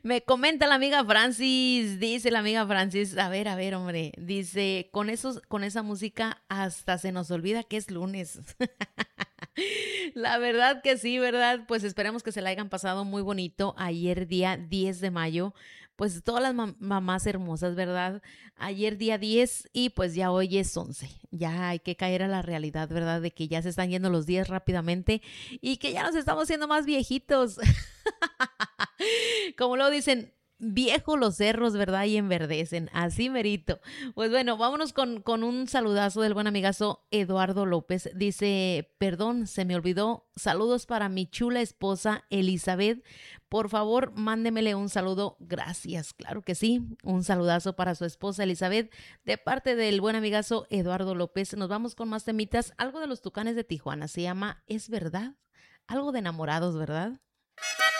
Me comenta la amiga Francis, dice la amiga Francis, a ver, hombre, dice, con esa música hasta se nos olvida que es lunes. La verdad que sí, ¿verdad? Pues esperemos que se la hayan pasado muy bonito ayer día 10 de mayo. Pues todas las mamás hermosas, ¿verdad? Ayer día 10 y pues ya hoy es 11. Ya hay que caer a la realidad, ¿verdad? De que ya se están yendo los días rápidamente y que ya nos estamos haciendo más viejitos. Como lo dicen, viejos los cerros, ¿verdad? Y enverdecen, así merito. Pues bueno, vámonos con un saludazo del buen amigazo Eduardo López. Dice, perdón, se me olvidó. Saludos para mi chula esposa Elizabeth. Por favor, mándemele un saludo. Gracias, claro que sí. Un saludazo para su esposa Elizabeth de parte del buen amigazo Eduardo López. Nos vamos con más temitas. Algo de los Tucanes de Tijuana. Se llama Es Verdad. Algo de enamorados, ¿verdad?